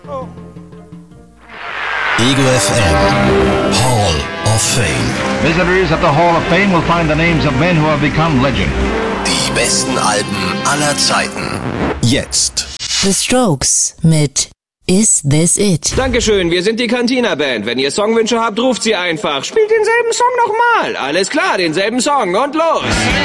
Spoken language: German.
Ego FM Hall of Fame. Visitors at the Hall of Fame will find the names of men who have become legend. Die besten Alben aller Zeiten. Jetzt. The Strokes mit Is This It? Dankeschön, wir sind die Cantina Band. Wenn ihr Songwünsche habt, ruft sie einfach. Spielt denselben Song nochmal. Alles klar, denselben Song und los.